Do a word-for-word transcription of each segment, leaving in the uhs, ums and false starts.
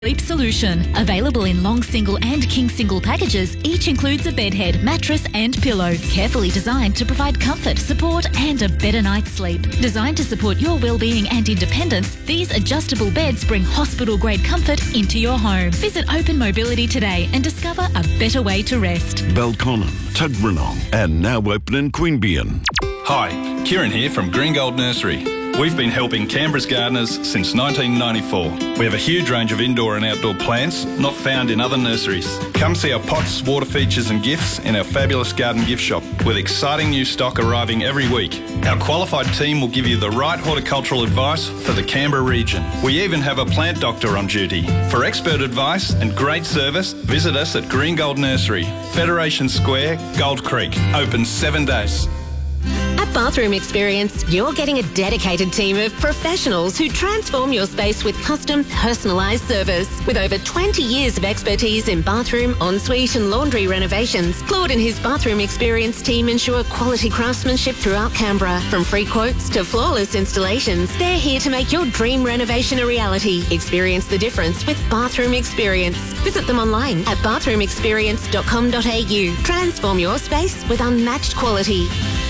Sleep Solution. Available in long single and king single packages, each includes a bed head, mattress and pillow. Carefully designed to provide comfort, support and a better night's sleep. Designed to support your well-being and independence, these adjustable beds bring hospital-grade comfort into your home. Visit Open Mobility today and discover a better way to rest. Belconnen, Tuggeranong and now open in Queanbeyan. Hi, Kieran here from Green Gold Nursery. We've been helping Canberra's gardeners since nineteen ninety-four. We have a huge range of indoor and outdoor plants not found in other nurseries. Come see our pots, water features and gifts in our fabulous garden gift shop with exciting new stock arriving every week. Our qualified team will give you the right horticultural advice for the Canberra region. We even have a plant doctor on duty. For expert advice and great service, visit us at Green Gold Nursery, Federation Square, Gold Creek. Open seven days. At Bathroom Experience, you're getting a dedicated team of professionals who transform your space with custom, personalised service. With over twenty years of expertise in bathroom, ensuite and laundry renovations, Claude and his Bathroom Experience team ensure quality craftsmanship throughout Canberra. From free quotes to flawless installations, they're here to make your dream renovation a reality. Experience the difference with Bathroom Experience. Visit them online at bathroom experience dot com dot a u. Transform your space with unmatched quality.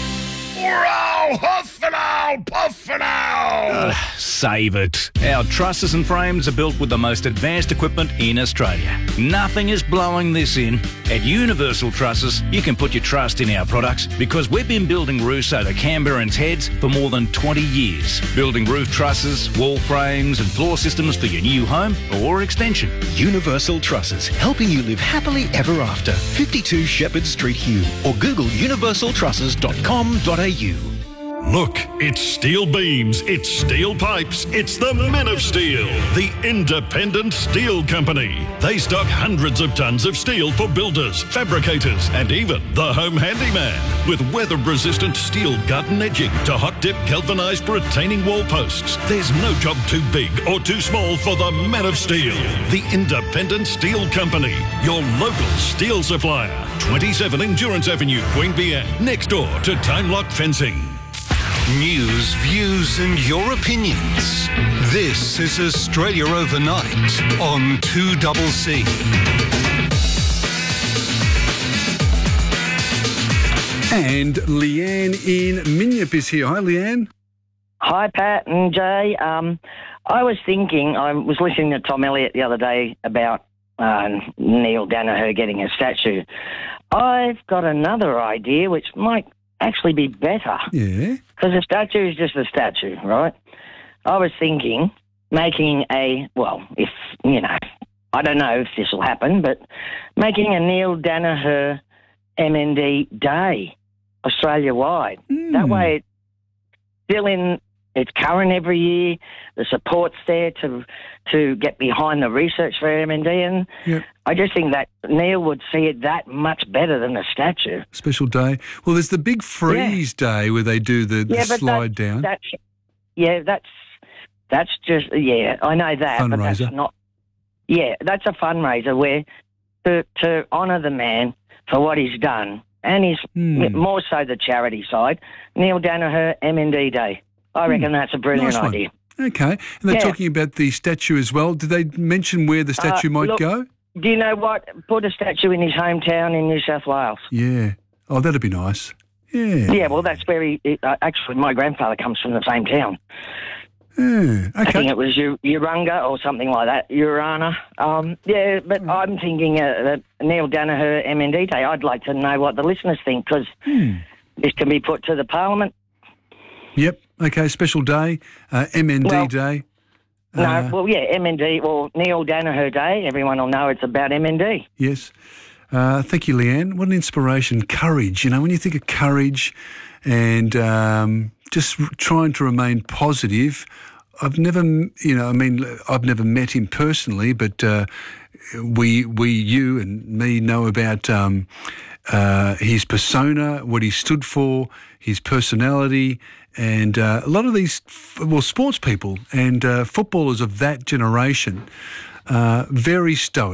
Hurrah! Huff and owl! Puff and owl! Uh, save it. Our trusses and frames are built with the most advanced equipment in Australia. Nothing is blowing this in. At Universal Trusses, you can put your trust in our products because we've been building roofs over Canberrans' heads for more than twenty years. Building roof trusses, wall frames and floor systems for your new home or extension. Universal Trusses, helping you live happily ever after. fifty-two Shepherd Street, Hume, or Google universal trusses dot com dot a u. Look, it's steel beams, it's steel pipes, it's the Men of Steel, the independent steel company. They stock hundreds of tons of steel for builders, fabricators, and even the home handyman. With weather-resistant steel garden edging to hot-dip galvanised retaining wall posts, there's no job too big or too small for the Men of Steel, the independent steel company, your local steel supplier. twenty-seven Endurance Avenue, Queanbeyan, next door to Time Lock Fencing. News, views and your opinions. This is Australia Overnight on two C C. And Leanne in Minyip is here. Hi, Leanne. Hi, Pat and Jay. Um, I was thinking, I was listening to Tom Elliott the other day about uh, Neil Danaher getting a statue. I've got another idea which might actually be better. Yeah. Because a statue is just a statue, right? I was thinking making a, well, if, you know, I don't know if this will happen, but making a Neil Danaher M N D Day Australia-wide. Mm. That way it's still in, it's current every year, the support's there to to get behind the research for M N D, and yep. I just think that Neil would see it that much better than a statue. Special day. Well, there's the big freeze yeah. day where they do the, the yeah, but slide that, down. That's, yeah, that's that's just, yeah, I know that, Fundraiser. but that's not, yeah, that's a fundraiser where to, to honour the man for what he's done, and he's mm. more so the charity side, Neil Danaher M N D Day. I reckon mm. that's a brilliant nice idea. Okay. And they're yeah. talking about the statue as well. Did they mention where the statue uh, might look, go? Do you know what? Put a statue in his hometown in New South Wales. Yeah. Oh, that'd be nice. Yeah. Yeah, well, that's where he... Uh, actually, my grandfather comes from the same town. Yeah, okay. I think it was U- Urunga or something like that, Urana. Um, yeah, but mm. I'm thinking uh, uh, Neil Danaher M N D Day. I'd like to know what the listeners think, because hmm. this can be put to the Parliament. Yep. Okay, special day, uh, M N D well, Day. No, uh, well, yeah, M N D, or Neil Danaher Day. Everyone will know it's about M N D. Yes. Uh, thank you, Leanne. What an inspiration. Courage. You know, when you think of courage and um, just trying to remain positive, I've never, you know, I mean, I've never met him personally, but uh, we, we, you and me know about um, uh, his persona, what he stood for, his personality, and uh, a lot of these, well, sports people and uh, footballers of that generation, uh, very stoic.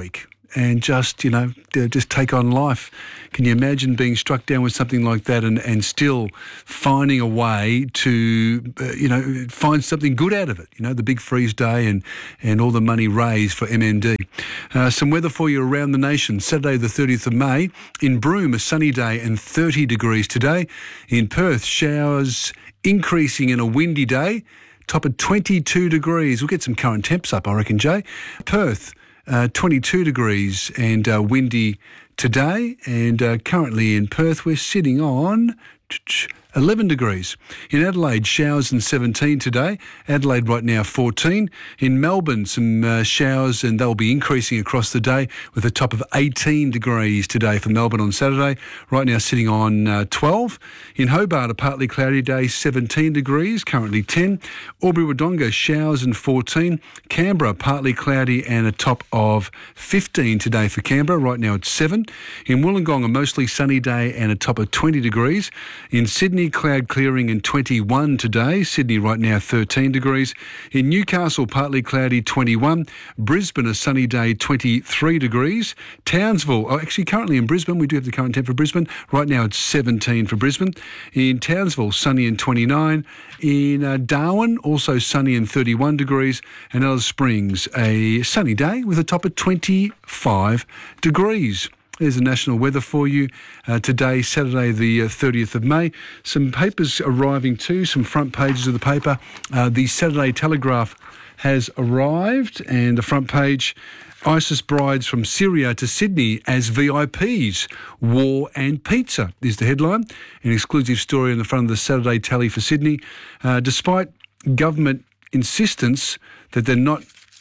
and just, you know, just take on life. Can you imagine being struck down with something like that and, and still finding a way to, uh, you know, find something good out of it? You know, the big freeze day and, and all the money raised for M N D. Uh, some weather for you around the nation. Saturday the thirtieth of May. In Broome, a sunny day and thirty degrees today. In Perth, showers increasing in a windy day. Top of twenty-two degrees. We'll get some current temps up, I reckon, Jay. Perth, uh, twenty-two degrees and uh, windy today. And uh, currently in Perth, we're sitting on eleven degrees. In Adelaide, showers and seventeen today. Adelaide right now fourteen. In Melbourne, some uh, showers and they'll be increasing across the day with a top of eighteen degrees today for Melbourne on Saturday. Right now sitting on uh, twelve. In Hobart, a partly cloudy day, seventeen degrees, currently ten. Albury-Wodonga, showers and fourteen. Canberra, partly cloudy and a top of fifteen today for Canberra. Right now it's seven. In Wollongong, a mostly sunny day and a top of twenty degrees. In Sydney, cloud clearing and twenty-one today. Sydney right now thirteen degrees. In Newcastle, partly cloudy, twenty-one. Brisbane, a sunny day, twenty-three degrees. Townsville, oh, actually currently in Brisbane, we do have the current temp for Brisbane. Right now it's seventeen for Brisbane. In Townsville, sunny and twenty-nine. In uh, Darwin, also sunny and thirty-one degrees. And Alice Springs, a sunny day with a top of twenty-five degrees. There's the national weather for you uh, today, Saturday the uh, thirtieth of May. Some papers arriving too, some front pages of the paper. Uh, the Saturday Telegraph has arrived, and the front page, ISIS brides from Syria to Sydney as V I Ps. War and pizza is the headline. An exclusive story on the front of the Saturday Tally for Sydney. Uh, despite government insistence that they're not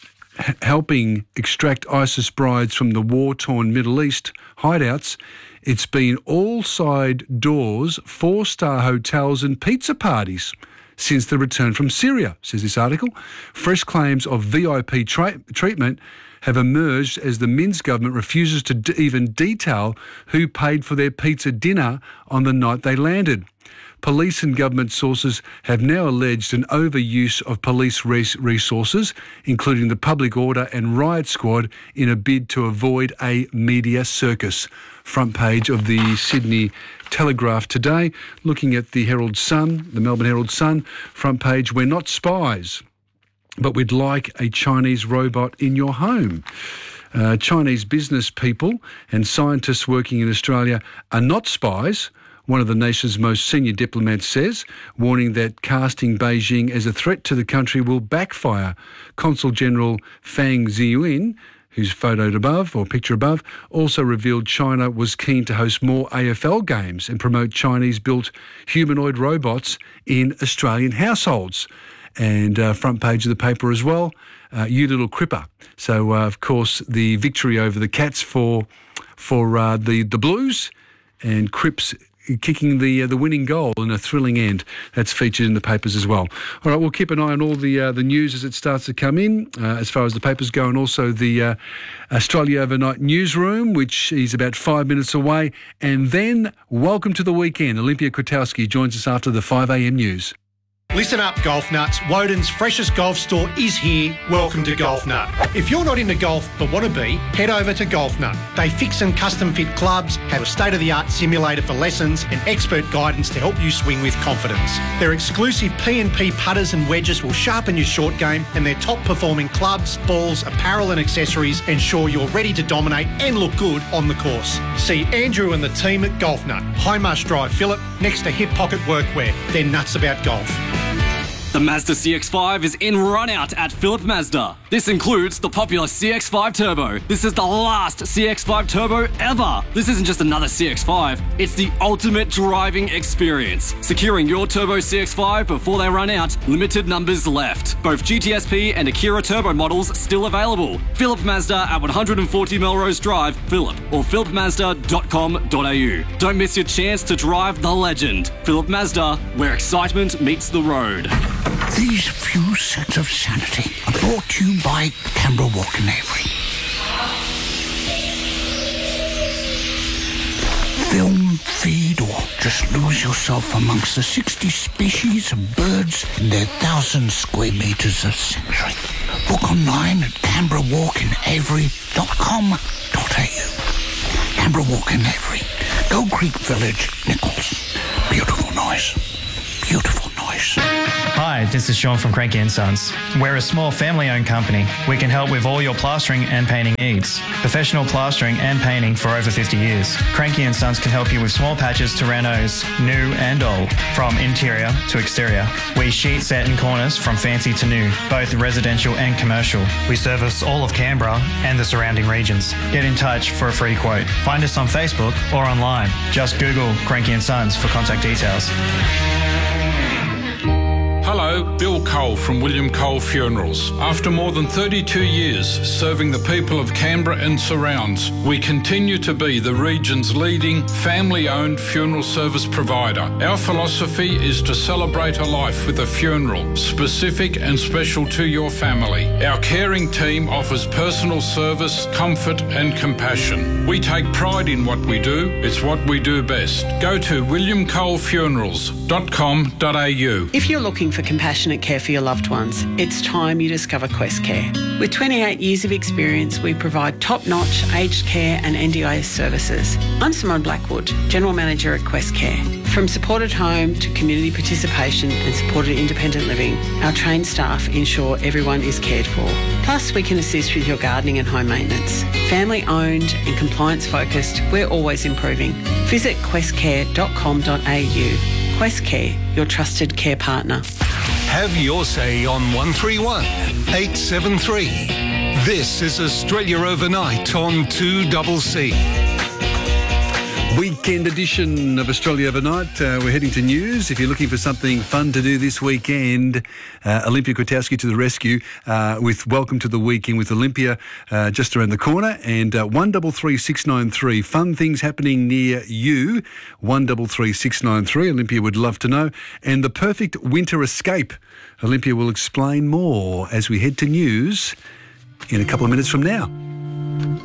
helping extract ISIS brides from the war-torn Middle East hideouts, it's been all side doors, four-star hotels and pizza parties since the return from Syria, says this article. Fresh claims of V I P tra- treatment have emerged as the Minns government refuses to d- even detail who paid for their pizza dinner on the night they landed. Police and government sources have now alleged an overuse of police res- resources, including the public order and riot squad, in a bid to avoid a media circus. Front page of the Sydney Telegraph today. Looking at the Herald Sun, the Melbourne Herald Sun, front page, we're not spies, but we'd like a Chinese robot in your home. Uh, Chinese business people and scientists working in Australia are not spies, one of the nation's most senior diplomats says, warning that casting Beijing as a threat to the country will backfire. Consul General Fang Ziyuan, who's photoed above, or picture above, also revealed China was keen to host more A F L games and promote Chinese-built humanoid robots in Australian households. And uh, front page of the paper as well, uh, You Little Cripper. So, uh, of course, the victory over the Cats for for uh, the, the Blues, and Cripps kicking the uh, the winning goal in a thrilling end. That's featured in the papers as well. All right, we'll keep an eye on all the uh, the news as it starts to come in, uh, as far as the papers go, and also the uh, Australia Overnight newsroom, which is about five minutes away. And then, welcome to the weekend. Olympia Kwiatkowski joins us after the five a.m. news. Listen up, golf nuts. Woden's freshest golf store is here. Welcome to Golf Nut. If you're not into golf but want to be, head over to Golf Nut. They fix and custom fit clubs, have a state-of-the-art simulator for lessons and expert guidance to help you swing with confidence. Their exclusive P and P putters and wedges will sharpen your short game, and their top-performing clubs, balls, apparel and accessories ensure you're ready to dominate and look good on the course. See Andrew and the team at Golf Nut, High Marsh Drive, Phillip, next to Hip Pocket Workwear. They're nuts about golf. The Mazda C X five is in run-out at Phillip Mazda. This includes the popular C X five Turbo. This is the last C X five Turbo ever. This isn't just another C X five, it's the ultimate driving experience. Securing your Turbo C X five before they run out, limited numbers left. Both G T S P and Akira Turbo models still available. Phillip Mazda at one forty Melrose Drive, Phillip, or phillip mazda dot com dot a u. Don't miss your chance to drive the legend. Phillip Mazda, where excitement meets the road. These few sets of sanity are brought to you by Canberra Walk and Avery. Film, feed, or just lose yourself amongst the sixty species of birds in their thousand square metres of sanctuary. Book online at canberra walk and avery dot com dot tell you. Canberra Walk in Every. Gold Creek Village, Nichols. Beautiful noise. Beautiful noise. Hi, this is Sean from Cranky and Sons. We're a small family-owned company. We can help with all your plastering and painting needs. Professional plastering and painting for over fifty years. Cranky and Sons can help you with small patches to renos, new and old, from interior to exterior. We sheet set in corners from fancy to new, both residential and commercial. We service all of Canberra and the surrounding regions. Get in touch for a free quote. Find us on Facebook or online. Just Google Cranky and Sons for contact details. Hello, Bill Cole from William Cole Funerals. After more than thirty-two years serving the people of Canberra and surrounds, we continue to be the region's leading family-owned funeral service provider. Our philosophy is to celebrate a life with a funeral, specific and special to your family. Our caring team offers personal service, comfort and compassion. We take pride in what we do. It's what we do best. Go to william cole funerals dot com dot a u. If you're looking for compassionate care for your loved ones, it's time you discover Quest Care. With twenty-eight years of experience, we provide top-notch aged care and N D I S services. I'm Simone Blackwood, General Manager at Quest Care. From supported home to community participation and supported independent living, our trained staff ensure everyone is cared for. Plus, we can assist with your gardening and home maintenance. Family-owned and compliance-focused, we're always improving. Visit quest care dot com dot a u. Quest Care, your trusted care partner. Have your say on one three one, eight seven three. This is Australia Overnight on two C C. Weekend edition of Australia Overnight. Uh, we're heading to news. If you're looking for something fun to do this weekend, uh, Olympia Kwiatkowski to the rescue uh, with Welcome to the Weekend with Olympia uh, just around the corner. And uh, one three three six nine three. Fun things happening near you. one three three six nine three. Olympia would love to know. And the perfect winter escape. Olympia will explain more as we head to news in a couple of minutes from now.